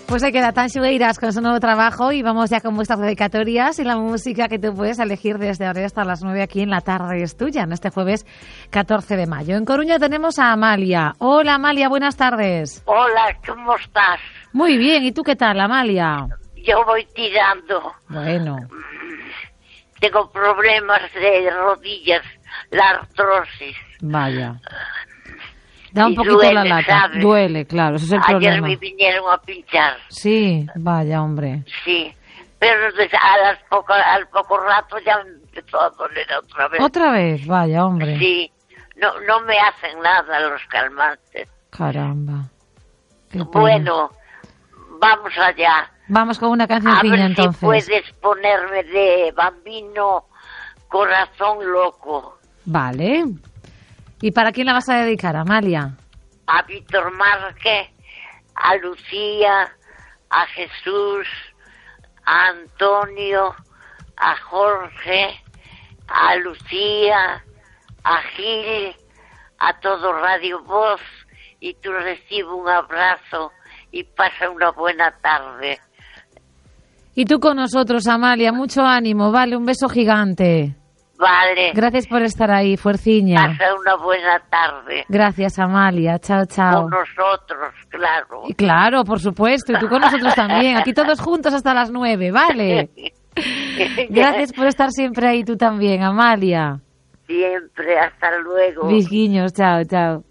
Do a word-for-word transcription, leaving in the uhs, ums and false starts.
Pues ahí queda Tan Xugueiras con su nuevo trabajo y vamos ya con vuestras dedicatorias y la música que tú puedes elegir desde ahora hasta las nueve aquí en La Tarde es Tuya, en este jueves catorce de mayo. En Coruña tenemos a Amalia. Hola Amalia, buenas tardes. Hola, ¿cómo estás? Muy bien, ¿y tú qué tal, Amalia? Yo voy tirando. Bueno. Tengo problemas de rodillas, la artrosis. Vaya. Da un Y poquito duele, la lata. ¿sabes? Duele, claro, ese es el Ayer problema. me vinieron a pinchar. Sí, vaya, hombre. Sí, pero des- a las poco, al poco rato ya me empezó a doler otra vez. Otra vez, vaya, hombre. Sí, no, no me hacen nada los calmantes. Caramba. Qué pena. Bueno, vamos allá. Vamos con una A cancioncilla ver entonces. si puedes ponerme de Bambino Corazón Loco. Vale. ¿Y para quién la vas a dedicar, Amalia? A Víctor Márquez, a Lucía, a Jesús, a Antonio, a Jorge, a Lucía, a Gil, a todo Radio Voz, y tú recibe un abrazo y pasa una buena tarde. Y tú con nosotros, Amalia, mucho ánimo, vale, un beso gigante. Vale, Gracias por estar ahí, fuerciña. pasa una buena tarde. Gracias, Amalia, chao, chao. Con nosotros, claro. Y claro, por supuesto, y tú con nosotros también, aquí todos juntos hasta las nueve, ¿vale? Gracias por estar siempre ahí tú también, Amalia. Siempre, hasta luego. Bisguiños, chao, chao.